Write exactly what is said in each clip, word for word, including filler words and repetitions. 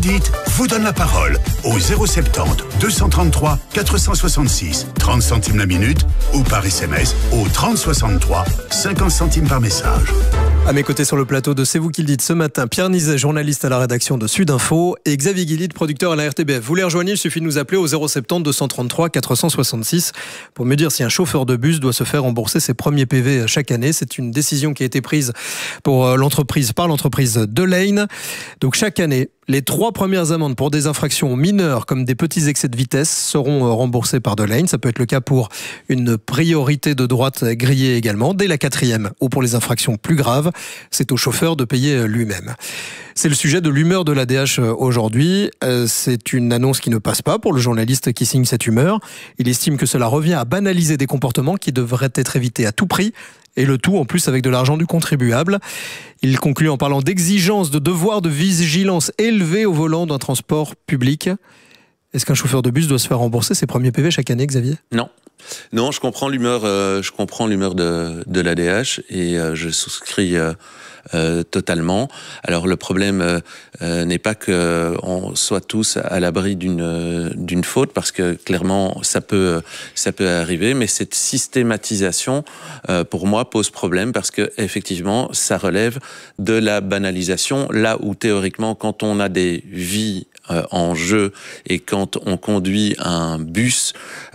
dites vous donne la parole au zéro soixante-dix, deux cent trente-trois, quatre cent soixante-six, trente centimes la minute ou par S M S au trente soixante-trois, cinquante centimes par message. À mes côtés sur le plateau de C'est vous qui le dites ce matin, Pierre Nizet, journaliste à la rédaction de Sud Info, et Xavier Guilide, producteur à la R T B F. Vous les rejoignez, il suffit de nous appeler au zéro soixante-dix, deux cent trente-trois, quatre cent soixante-six pour me dire si un chauffeur de bus doit se faire rembourser ses premiers P V chaque année. C'est une décision qui a été prise pour l'entreprise, par l'entreprise Delane. Donc chaque année, les trois premières amendes pour des infractions mineures comme des petits excès de vitesse seront remboursées par Delane. Ça peut être le cas pour une priorité de droite grillée également. Dès la quatrième ou pour les infractions plus graves, c'est au chauffeur de payer lui-même. C'est le sujet de l'humeur de l'A D H aujourd'hui. C'est une annonce qui ne passe pas pour le journaliste qui signe cette humeur. Il estime que cela revient à banaliser des comportements qui devraient être évités à tout prix. Et le tout, en plus, avec de l'argent du contribuable. Il conclut en parlant d'exigence, de devoir de vigilance élevé au volant d'un transport public. Est-ce qu'un chauffeur de bus doit se faire rembourser ses premiers P V chaque année, Xavier ? Non. Non, je comprends l'humeur, euh, je comprends l'humeur de, de l'A D H et euh, je souscris euh, euh, totalement. Alors le problème euh, euh, n'est pas que on soit tous à l'abri d'une euh, d'une faute, parce que clairement ça peut ça peut arriver, mais cette systématisation euh, pour moi pose problème, parce que effectivement ça relève de la banalisation, là où théoriquement quand on a des vies Euh, en jeu et quand on conduit un bus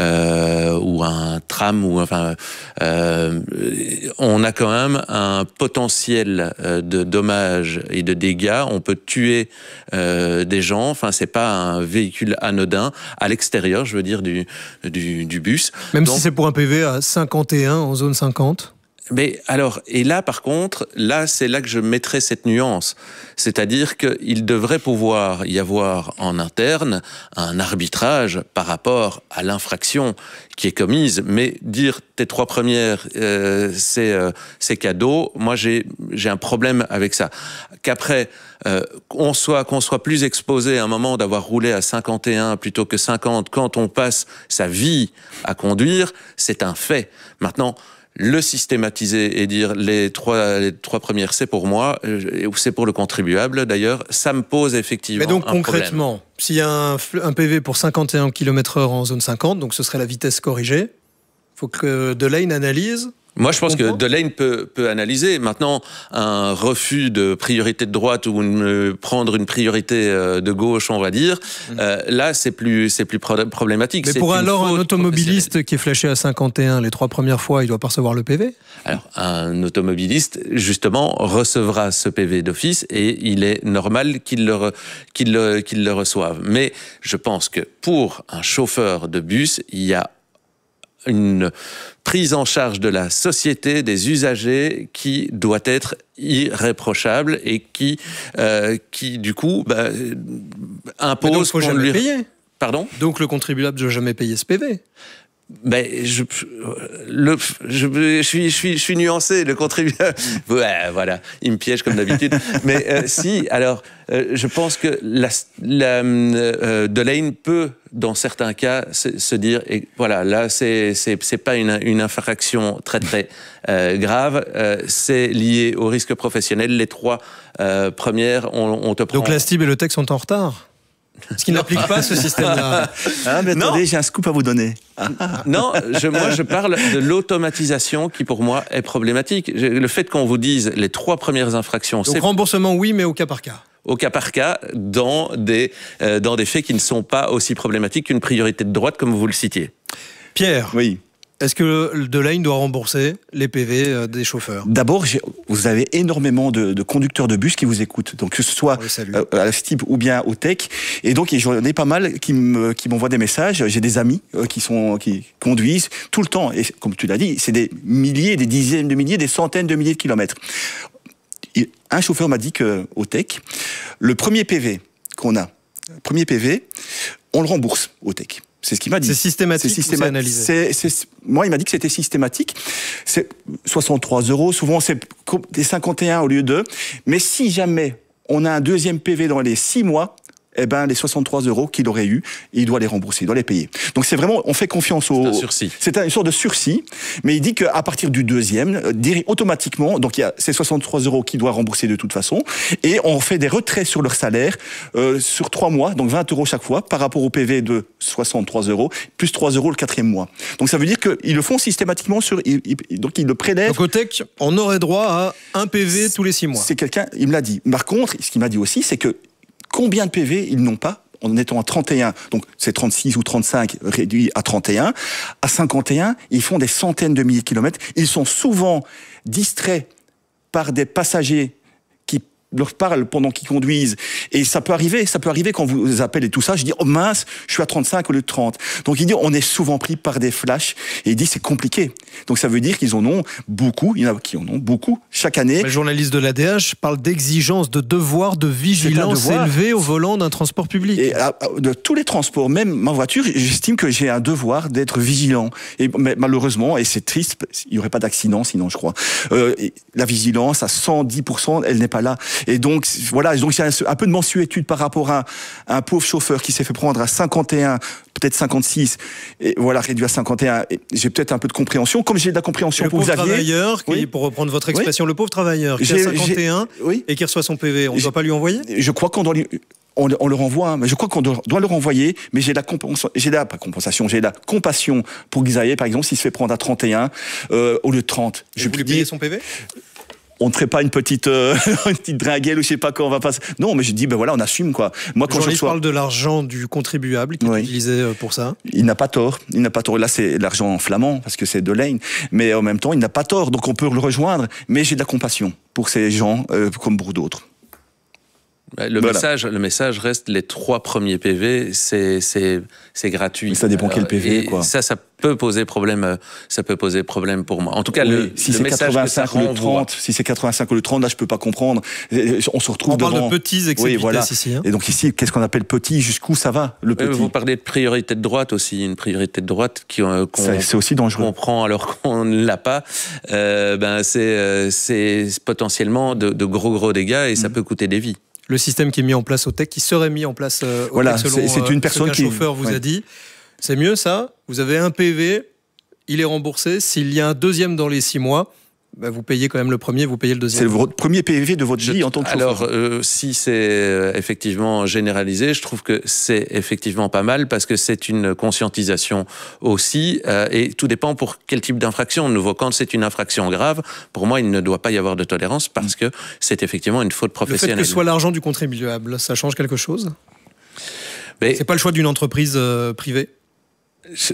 euh, ou un tram ou enfin euh, on a quand même un potentiel euh, de dommages et de dégâts. On peut tuer euh, des gens. Enfin, c'est pas un véhicule anodin à l'extérieur, je veux dire, du du, du bus. Même Donc, si c'est pour un P V à cinquante et un en zone cinquante. Mais alors, et là par contre, là c'est là que je mettrais cette nuance, c'est-à-dire qu'il devrait pouvoir y avoir en interne un arbitrage par rapport à l'infraction qui est commise, mais dire tes trois premières euh, c'est euh, c'est cadeau, moi j'ai j'ai un problème avec ça. Qu'après euh, on soit qu'on soit plus exposé à un moment d'avoir roulé à cinquante et un plutôt que cinquante quand on passe sa vie à conduire, c'est un fait. Maintenant, le systématiser et dire les trois, les trois premières, c'est pour moi, ou c'est pour le contribuable d'ailleurs, ça me pose effectivement un problème. Mais donc concrètement, s'il y a un, un P V pour cinquante et un kilomètres heure en zone cinquante, donc ce serait la vitesse corrigée, il faut que Delane analyse. Moi, je pense que Delane peut, peut analyser. Maintenant, un refus de priorité de droite ou une, prendre une priorité de gauche, on va dire, mmh. euh, là, c'est plus, c'est plus problématique. Mais pour alors un automobiliste qui est flashé à cinquante et un les trois premières fois, il doit pas recevoir le P V ? Alors, un automobiliste, justement, recevra ce P V d'office et il est normal qu'il le, qu'il le, qu'il le reçoive. Mais je pense que pour un chauffeur de bus, il y a une prise en charge de la société, des usagers, qui doit être irréprochable et qui, euh, qui du coup, bah, impose... Mais donc, faut jamais lui... payer. Pardon ? Donc le contribuable ne doit jamais payer ce P V. Ben, je, le, je, je suis, je suis, je suis nuancé, le contribuable. Ouais, voilà, il me piège comme d'habitude. Mais euh, si, alors, euh, je pense que la, la euh, Delane peut, dans certains cas, se, se dire, et voilà, là, c'est, c'est, c'est pas une, une infraction très très euh, grave. Euh, c'est lié au risque professionnel. Les trois euh, premières, on, on te prend. Donc la S T I B et le T E C sont en retard. Ce qui n'applique pas ce système-là. Ah, mais attendez, j'ai un scoop à vous donner. Non, je, moi je parle de l'automatisation qui pour moi est problématique. Le fait qu'on vous dise les trois premières infractions... Donc c'est... remboursement oui, mais au cas par cas. Au cas par cas, dans des, euh, dans des faits qui ne sont pas aussi problématiques qu'une priorité de droite comme vous le citiez. Pierre. Oui. Est-ce que Delane doit rembourser les P V des chauffeurs ? D'abord, vous avez énormément de, de conducteurs de bus qui vous écoutent, donc que ce soit euh, à la S T I B ou bien au T E C. Et donc, j'en ai pas mal qui, me, qui m'envoient des messages. J'ai des amis euh, qui, sont, qui conduisent tout le temps. Et comme tu l'as dit, c'est des milliers, des dizaines de milliers, des centaines de milliers de kilomètres. Et un chauffeur m'a dit qu'au T E C, le premier P V qu'on a, le premier P V, on le rembourse au T E C. C'est ce qu'il m'a dit. C'est systématique, c'est systématique. C'est, c'est, moi, il m'a dit que c'était systématique. C'est soixante-trois euros. Souvent, c'est des cinquante et un au lieu de. Mais si jamais on a un deuxième P V dans les six mois, eh ben, les soixante-trois euros qu'il aurait eu, il doit les rembourser, il doit les payer. Donc c'est vraiment, on fait confiance au... C'est un sursis. C'est une sorte de sursis, mais il dit qu'à partir du deuxième, automatiquement, donc il y a ces soixante-trois euros qu'il doit rembourser de toute façon, et on fait des retraits sur leur salaire euh, sur trois mois, donc vingt euros chaque fois, par rapport au P V de soixante-trois euros, plus trois euros le quatrième mois. Donc ça veut dire qu'ils le font systématiquement, sur, ils, ils, donc ils le prélèvent. Donc au T E C, on aurait droit à un P V tous les six mois. C'est quelqu'un, il me l'a dit. Par contre, ce qu'il m'a dit aussi, c'est que combien de P V ils n'ont pas en étant à trente et un, donc c'est trente-six ou trente-cinq réduit à trente et un, à cinquante et un, ils font des centaines de milliers de kilomètres. Ils sont souvent distraits par des passagers qui leur parlent pendant qu'ils conduisent. Et ça peut arriver, ça peut arriver quand vous appelez et tout ça. Je dis, oh mince, je suis à trente-cinq au lieu de trente. Donc il dit, on est souvent pris par des flashs. Et il dit, c'est compliqué. Donc ça veut dire qu'ils en ont beaucoup, il y en a qui en ont beaucoup chaque année. Le journaliste de l'A D H parle d'exigence, de devoir de vigilance élevée au volant d'un transport public. Et de tous les transports, même ma voiture, j'estime que j'ai un devoir d'être vigilant. Et malheureusement, et c'est triste, il n'y aurait pas d'accident sinon, je crois. Euh, la vigilance à cent dix pour cent, elle n'est pas là. Et donc voilà, donc il y a un, un peu de mensuétude par rapport à, à un pauvre chauffeur qui s'est fait prendre à cinquante et un, peut-être cinquante-six, et voilà, réduit à cinquante et un. Et j'ai peut-être un peu de compréhension, comme j'ai de la compréhension le pour Xavier. Le pauvre travailleur, qui, oui. pour reprendre votre expression, oui. le pauvre travailleur qui a cinquante et un oui. et qui reçoit son P V, on ne doit pas lui envoyer ? Je crois qu'on doit lui... On, on le renvoie, hein, mais je crois qu'on doit, doit le renvoyer, mais j'ai la, compens- j'ai la pas compensation, j'ai la compassion pour Xavier, par exemple, s'il se fait prendre à trente et un euh, au lieu de trente. Et je vous lui payez son P V ? On ne ferait pas une petite, euh, une petite dringuelle ou je sais pas quoi, on va pas. Non, mais je dis, ben voilà, on assume quoi. Moi, quand je reçois... parle de l'argent du contribuable qui oui. est utilisé pour ça. Il n'a pas tort. Il n'a pas tort. Là, c'est l'argent en flamand parce que c'est de l'Ain. Mais en même temps, il n'a pas tort. Donc, on peut le rejoindre. Mais j'ai de la compassion pour ces gens, euh, comme pour d'autres. Le, voilà. message, le message reste les trois premiers P V, c'est, c'est, c'est gratuit. Mais ça dépend quel P V, et quoi. Ça, ça peut poser problème, ça peut poser problème pour moi. En tout cas, oui, le, si le c'est message quatre-vingt-cinq que ça ou le renvoie... trente, si c'est quatre-vingt-cinq ou le trente, là, je peux pas comprendre. On se retrouve On parle devant... de petits excès oui, de vitesse voilà. ici. Hein. Et donc ici, qu'est-ce qu'on appelle petit ? Jusqu'où ça va, le petit ? Vous parlez de priorité de droite aussi, une priorité de droite qui, euh, qu'on, c'est, c'est aussi dangereux. qu'on prend alors qu'on ne l'a pas. Euh, ben c'est, euh, c'est potentiellement de, de gros gros dégâts et mmh. ça peut coûter des vies. Le système qui est mis en place au T E C, qui serait mis en place euh, au voilà, T E C selon c'est, c'est une personne ce qu'un qui... chauffeur vous ouais. a dit. C'est mieux ça ? Vous avez un P V, il est remboursé. S'il y a un deuxième dans les six mois, bah vous payez quand même le premier, vous payez le deuxième. C'est votre premier P V de votre vie je, en tant que chauffeur. Alors, euh, si c'est euh, effectivement généralisé, je trouve que c'est effectivement pas mal parce que c'est une conscientisation aussi euh, et tout dépend pour quel type d'infraction. Nous, quand c'est une infraction grave, pour moi, il ne doit pas y avoir de tolérance parce que c'est effectivement une faute professionnelle. Le fait que ce soit l'argent du contribuable, ça change quelque chose ? Mais c'est pas le choix d'une entreprise euh, privée ? Je,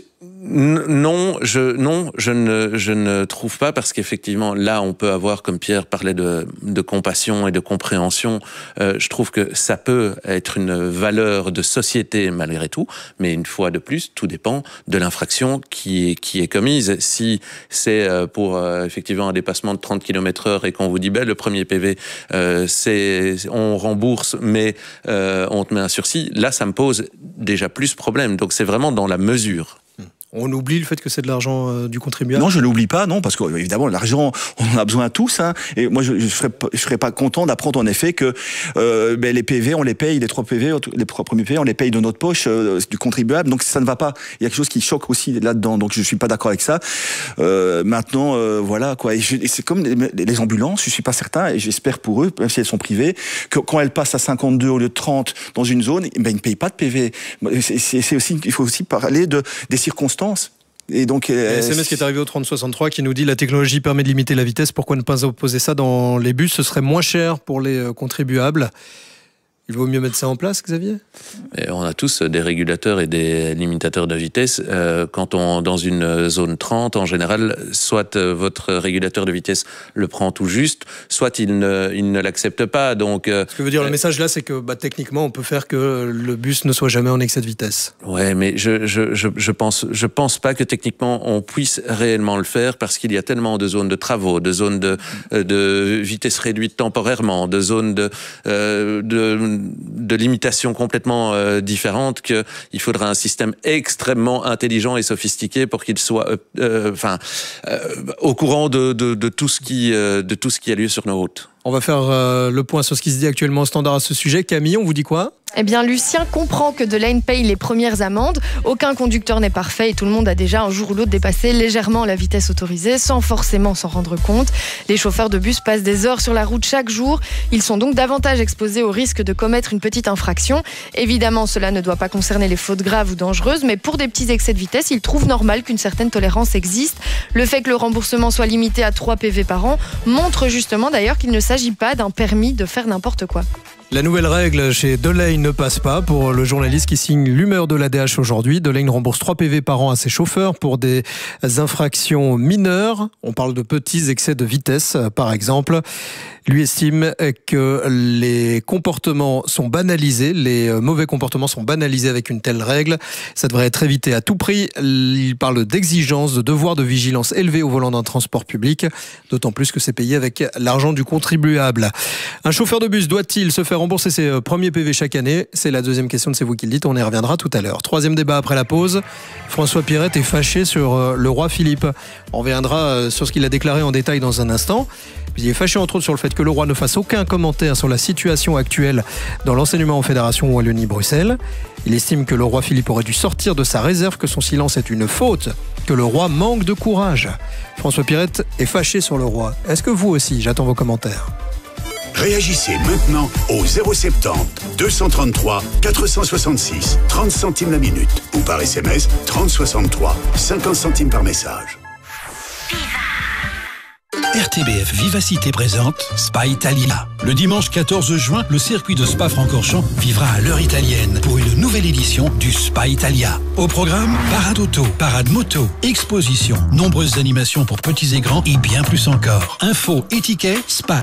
non, je, non, je ne, je ne trouve pas parce qu'effectivement, là, on peut avoir, comme Pierre parlait de, de compassion et de compréhension, euh, je trouve que ça peut être une valeur de société malgré tout, mais une fois de plus, tout dépend de l'infraction qui est, qui est commise. Si c'est pour euh, effectivement un dépassement de trente kilomètres heure et qu'on vous dit, ben, le premier P V, euh, c'est, on rembourse, mais euh, on te met un sursis, là, ça me pose déjà plus problème. Donc, c'est vraiment dans la mesure. On oublie le fait que c'est de l'argent euh, du contribuable ? Non, je ne l'oublie pas, non, parce que évidemment l'argent, on en a besoin tous. Hein, et moi, je ne serais, serais pas content d'apprendre en effet que euh, ben, les P V, on les paye, les trois P V, les trois premiers P V, on les paye de notre poche, euh, du contribuable. Donc ça ne va pas. Il y a quelque chose qui choque aussi là-dedans. Donc je ne suis pas d'accord avec ça. Euh, maintenant, euh, voilà quoi. Et, je, et c'est comme les, les ambulances. Je ne suis pas certain, et j'espère pour eux, même si elles sont privées, que quand elles passent à cinquante-deux au lieu de trente dans une zone, ben, ils ne payent pas de P V. C'est, c'est, c'est aussi, il faut aussi parler de des circonstances. Et donc, euh, S M S qui est arrivé au trente soixante-trois qui nous dit la technologie permet de limiter la vitesse, pourquoi ne pas opposer ça dans les bus ? Ce serait moins cher pour les contribuables. Il vaut mieux mettre ça en place, Xavier ? Et on a tous des régulateurs et des limitateurs de vitesse. Euh, quand on dans une zone trente, en général, soit euh, votre régulateur de vitesse le prend tout juste, soit il ne, il ne l'accepte pas. Donc, euh, ce que veut dire euh, le message là, c'est que bah, techniquement, on peut faire que le bus ne soit jamais en excès de vitesse. Ouais, mais je je je, je pense je pense pas que techniquement on puisse réellement le faire parce qu'il y a tellement de zones de travaux, de zones de de vitesse réduite temporairement, de zones de euh, de de limitations complètement euh, différentes qu'il faudra un système extrêmement intelligent et sophistiqué pour qu'il soit euh, enfin euh, euh, au courant de, de, de tout ce qui euh, de tout ce qui a lieu sur nos routes. On va faire euh, le point sur ce qui se dit actuellement au standard à ce sujet. Camille, on vous dit quoi ? Eh bien, Lucien comprend que Delaine paye les premières amendes. Aucun conducteur n'est parfait et tout le monde a déjà un jour ou l'autre dépassé légèrement la vitesse autorisée sans forcément s'en rendre compte. Les chauffeurs de bus passent des heures sur la route chaque jour. Ils sont donc davantage exposés au risque de commettre une petite infraction. Évidemment, cela ne doit pas concerner les fautes graves ou dangereuses, mais pour des petits excès de vitesse, ils trouvent normal qu'une certaine tolérance existe. Le fait que le remboursement soit limité à trois P V par an montre justement d'ailleurs qu'il ne s'agit pas d'un permis de faire n'importe quoi. La nouvelle règle chez Delaine ne passe pas pour le journaliste qui signe l'humeur de l'A D H aujourd'hui. Delaine rembourse trois P V par an à ses chauffeurs pour des infractions mineures. On parle de petits excès de vitesse, par exemple. Lui estime que les comportements sont banalisés, les mauvais comportements sont banalisés avec une telle règle. Ça devrait être évité à tout prix. Il parle d'exigence, de devoir de vigilance élevé au volant d'un transport public, d'autant plus que c'est payé avec l'argent du contribuable. Un chauffeur de bus doit-il se faire rembourser ses premiers P V chaque année? C'est la deuxième question de C'est vous qui le dites, on y reviendra tout à l'heure. Troisième débat après la pause. François Pirette est fâché sur le roi Philippe. On reviendra sur ce qu'il a déclaré en détail dans un instant. Il est fâché entre autres sur le fait que le roi ne fasse aucun commentaire sur la situation actuelle dans l'enseignement en Fédération Wallonie-Bruxelles. Il estime que le roi Philippe aurait dû sortir de sa réserve, que son silence est une faute, que le roi manque de courage. François Pirette est fâché sur le roi. Est-ce que vous aussi? J'attends vos commentaires. Réagissez maintenant au zéro soixante-dix, deux cent trente-trois, quatre cent soixante-six, trente centimes la minute ou par S M S trente soixante-trois, cinquante centimes par message. R T B F Vivacité présente Spa Italia. Le dimanche quatorze juin, le circuit de Spa-Francorchamps vivra à l'heure italienne pour une nouvelle édition du Spa Italia. Au programme, parade auto, parade moto, exposition, nombreuses animations pour petits et grands et bien plus encore. Info et tickets, spa